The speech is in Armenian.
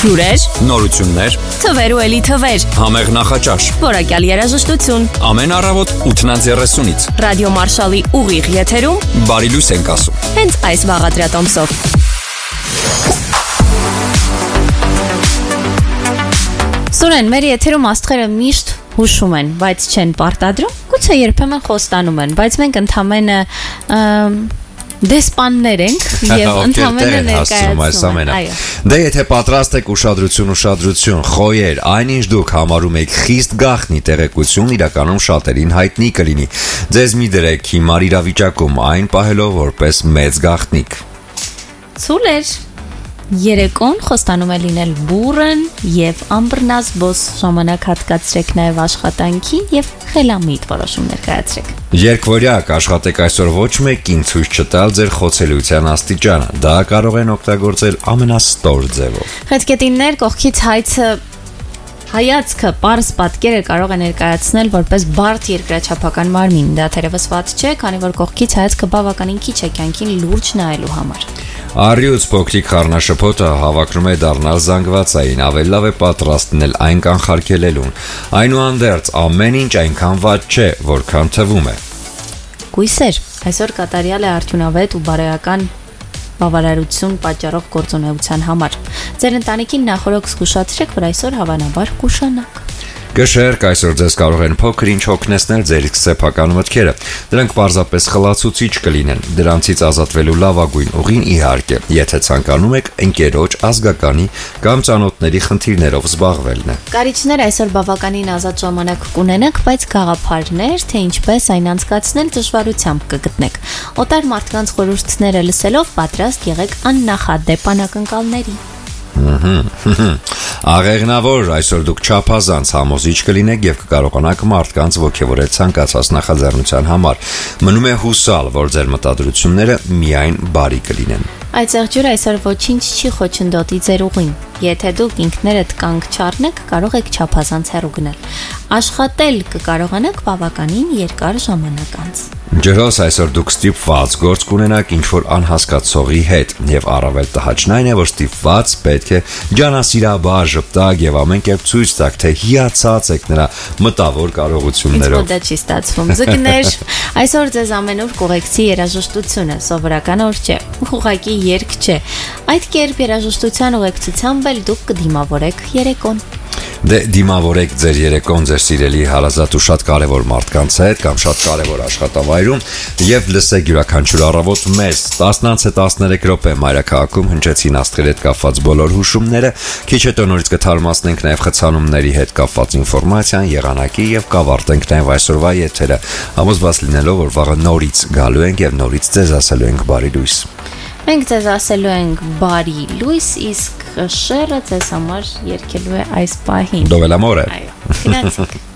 Հյուրեր, նորություններ, թվեր ու էլի թվեր, համեղ նախաճաշ, որակյալ երաժշտություն, ամեն առավոտ 8:30-ից Ռադիո Մարշալի ուղիղ եթերում բարի լույս ենք ասում։ հենց այս բաղադրատոմսով։ Սուրեն, մեր եթերում աստղերը միշտ հուշում են, բայց չեն պարտադրում, գուցե երբեմն խոստանում են, բայց մենք ընդամենը դեսպաններ ենք եւ ընդամենը ներկայացնում ենք։ Դե եթե պատրաստ եք ուշադրություն, խոյեր, այնինչ դուք համարում եք խիստ գաղտնի տեղեկություն, իրականում շատերին հայտնի կլինի։ Ձեզ մի դրեք հիմար իրավիճակում, այն պահելով որպես մեծ գաղտնիք։ Ցուլեր Երեկոն խոստանում է լինել բուրըն եւ ամբռնազբոս ժամանակ հատկացրեք նաեւ աշխատանքին եւ խելամիտ որոշումներ կայացրեք։ Երկվորյակ աշխատեք այսօր ոչ մեկին ցույց չտալ ձեր խոցելիության աստիճանը։ Դա կարող են օգտագործել ամենաստոր ձևով։ Խեցգետիններ կողքից հայացքը պարզ պատկերը կարող է ներկայացնել որպես բարդ երկրաչափական մարմին։ Դա թերևս ված չէ, քանի որ կողքից հայացքը բավականին քիչ է կյանքին լուրջ նայելու համար։ Առյուծ փոքրիկ խառնաշփոթը հավակնում է դառնալ զանգվածային, ավելի լավ է պատրաստնել այն կանխարգելելուն։ Այնուհանդերձ ամեն ինչ այնքան վատ չէ, որքան թվում է։ Կույսեր, այսօր կատարյալ է արդյունավետ ու բարոյական բավարարություն պատճառող գործունեության համար։ Ձեր ընտանիքին նախորդ զգուշացրեք, որ այսօր հավանաբար կուշանաք։ Գշերք այսօր ձեզ կարող են փոքր ինչ հոգնեցնել ձեր սեփական մտքերը։ Դրանք պարզապես խլացուցիչ կլինեն։ Դրանցից ազատվելու լավագույն ուղին իհարկե, եթե ցանկանում եք ընկերոջ, ազգականի կամ ծանոթների խնդիրներով զբաղվելն է։ Կարիճներ այսօր բավականին ազատ ժամանակ կունենաք, բայց գաղափարներ, թե ինչպես այն անցկացնել դժվարությամբ կգտնեք։ Օտար մարդկանց խորհուրդները լսելով պատրաստ եղեք աննախադեպ անակնկալների։ Աղեղնավոր այսօր դուք չափազանց համոզիչ կլինեք եւ կկարողանաք մարդկանց ոգևորել ցանկացած նախաձեռնության համար։ Մնում է հուսալ, որ ձեր մտադրությունները միայն բարի կլինեն։ Այդ եղջյուրը այսօր ոչինչ չի խոչընդոտի ձեր ուղին։ Եթե դուք ինքներդ կանգ չառնեք, կարող եք չափազանց հեռու գնալ։ Աշխատել կկարողանաք բավականին երկար ժամանակ անց։ Ջրոս այսօր դուք ստիպված գործ կունենաք ինչ-որ անհասկացողի հետ եւ առավել տհաճն այն է, որ ստիպված պետք է ջանասիրաբար ժպտակ եւ ամեն կերպ ցույց տաք, թե հիացած եք նրա մտավոր կարողություններով։ Ինձ դա չի ստացվում։ Ձգներ, այսօր ձեզ ամենուր կուղեկցի երաժշտությունը, սովորական օր չէ, ուղղակի երգ չէ։ Այդ կերպ երաժշտության ուղեկցությամբ էլ դուք կդիմավորեք երեկոն։ Դե դիմավորեք ձեր երեկոն ձեր սիրելի հարազատ ու շատ կարևոր մարդկանց հետ կամ շատ կարևոր աշխատավայրում եւ լսեք յուրաքանչյուր առավոտ մեզ 10-13 րոպե մայրաքաղաքում հնչեցին աստղերի հետ կապված բոլոր հուշումները, քիչ հետո նորից կթարմացնենք նաեւ խցանումների հետ կապված ինֆորմացիան, եղանակի եւ կավարտենք նաեւ այսօրվա եթերը, համոզված լինելով որ վաղը նորից գալու ենք եւ նորից ձեզ ասելու ենք բարի լույս։ Մենք ձեզ ասելու ենք բարի լույս, իսկ շերը ձեզ համար երգելու է այս պահին։ Դովելամոր է։ Այո, գնացեք։